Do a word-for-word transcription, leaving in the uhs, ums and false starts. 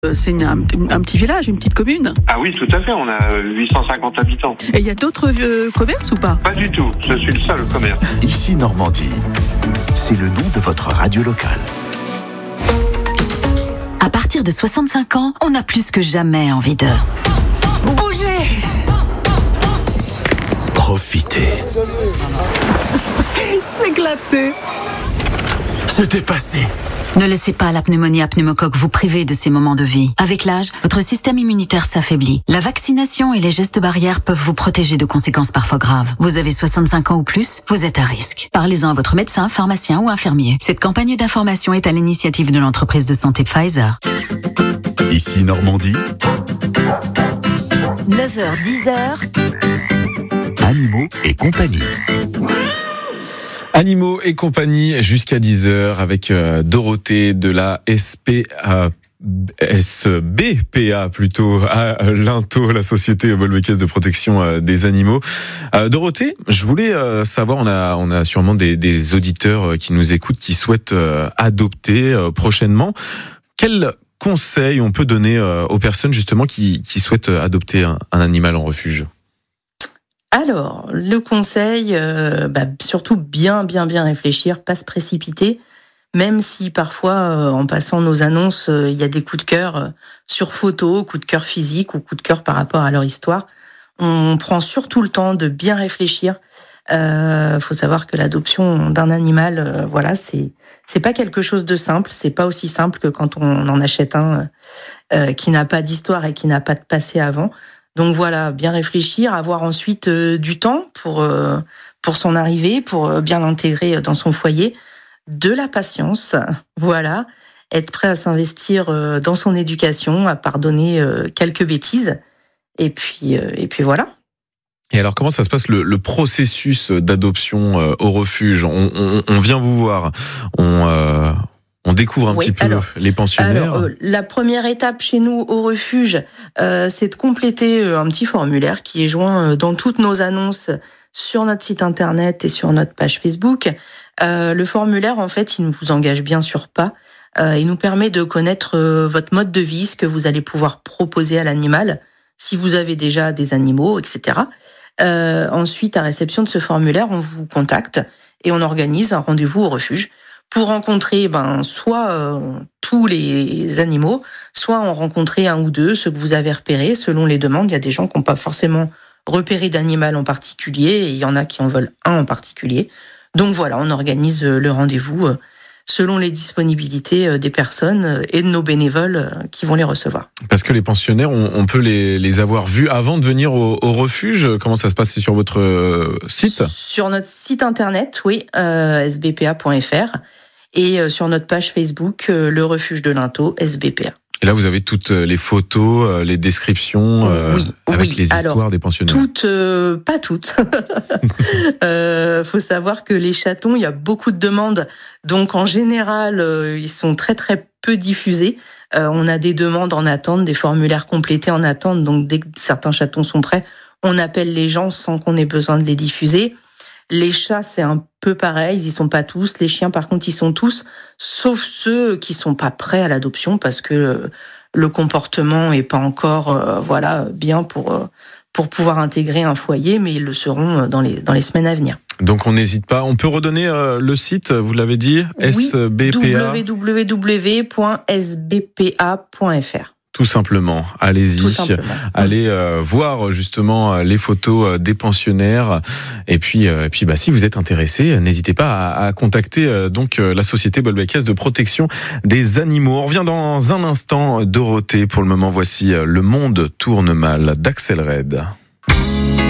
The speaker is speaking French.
C'est une, un, un petit village, une petite commune. Ah oui, tout à fait, on a huit cent cinquante habitants. Et il y a d'autres euh, commerces ou pas? Pas du tout, je suis le seul commerce. Ici Normandie, c'est le nom de votre radio locale. À partir de soixante-cinq ans, on a plus que jamais envie de bouger, Profitez, S'éclater. se dépasser. Ne laissez pas la pneumonie à pneumocoque vous priver de ces moments de vie. Avec l'âge, votre système immunitaire s'affaiblit. La vaccination et les gestes barrières peuvent vous protéger de conséquences parfois graves. Vous avez soixante-cinq ans ou plus, vous êtes à risque. Parlez-en à votre médecin, pharmacien ou infirmier. Cette campagne d'information est à l'initiative de l'entreprise de santé Pfizer. Ici Normandie, neuf heures dix heures. Animaux et compagnie. Animaux et compagnie jusqu'à dix heures avec euh, Dorothée de la S P A, S B P A plutôt, à Lintot, la société bolbecaise de protection euh, des animaux. Euh, Dorothée, je voulais euh, savoir, on a, on a sûrement des, des auditeurs qui nous écoutent, qui souhaitent euh, adopter euh, prochainement. Quel conseil on peut donner euh, aux personnes justement qui, qui souhaitent adopter un, un animal en refuge ? Alors, le conseil, euh, bah, surtout bien, bien, bien réfléchir, pas se précipiter, même si parfois, euh, en passant nos annonces, il euh, y a des coups de cœur euh, sur photo, coups de cœur physique ou coups de cœur par rapport à leur histoire. On prend surtout le temps de bien réfléchir. Euh, faut savoir que l'adoption d'un animal, euh, voilà, c'est c'est pas quelque chose de simple. C'est pas aussi simple que quand on en achète un euh, qui n'a pas d'histoire et qui n'a pas de passé avant. Donc voilà, bien réfléchir, avoir ensuite euh, du temps pour euh, pour son arrivée, pour euh, bien l'intégrer dans son foyer, de la patience, voilà, être prêt à s'investir euh, dans son éducation, à pardonner euh, quelques bêtises, et puis euh, et puis voilà. Et alors, comment ça se passe le, le processus d'adoption euh, au refuge ? on, on, on vient vous voir, on euh... On découvre un oui, petit peu alors, les pensionnaires. Alors, euh, la première étape chez nous au refuge, euh, c'est de compléter un petit formulaire qui est joint dans toutes nos annonces sur notre site internet et sur notre page Facebook. Euh, le formulaire, en fait, il ne vous engage bien sûr pas. Euh, il nous permet de connaître euh, votre mode de vie, ce que vous allez pouvoir proposer à l'animal, si vous avez déjà des animaux, et cetera. Euh, ensuite, à réception de ce formulaire, on vous contacte et on organise un rendez-vous au refuge pour rencontrer ben soit euh, tous les animaux, soit en rencontrer un ou deux, ceux que vous avez repérés, selon les demandes. Il y a des gens qui n'ont pas forcément repéré d'animal en particulier, et il y en a qui en veulent un en particulier. Donc voilà, on organise le rendez-vous euh, selon les disponibilités euh, des personnes et de nos bénévoles euh, qui vont les recevoir. Parce que les pensionnaires, on, on peut les, les avoir vus avant de venir au, au refuge. Comment ça se passe ? C'est sur votre euh, site ? Sur notre site internet, oui, euh, s b p a point f r. Et sur notre page Facebook, le refuge de Lintot, S B P A. Et là, vous avez toutes les photos, les descriptions euh, oui, avec oui. les histoires Alors, des pensionnaires. Toutes, euh, pas toutes. euh, faut savoir que les chatons, il y a beaucoup de demandes, donc en général, euh, ils sont très très peu diffusés. Euh, on a des demandes en attente, des formulaires complétés en attente, donc dès que certains chatons sont prêts, on appelle les gens sans qu'on ait besoin de les diffuser. Les chats, c'est un peu pareil, ils y sont pas tous. Les chiens, par contre, ils sont tous, sauf ceux qui sont pas prêts à l'adoption parce que le comportement est pas encore, euh, voilà, bien pour euh, pour pouvoir intégrer un foyer, mais ils le seront dans les dans les semaines à venir. Donc on n'hésite pas. On peut redonner euh, le site, vous l'avez dit, oui, S B P A. w w w point s b p a point f r. Tout simplement, allez-y, Tout simplement. allez euh, voir justement les photos des pensionnaires et puis euh, et puis bah si vous êtes intéressé, n'hésitez pas à, à contacter euh, donc euh, la société bolbecaise de protection des animaux. On revient dans un instant, Dorothée. Pour le moment, voici euh, Le monde tourne mal d'Axel Red.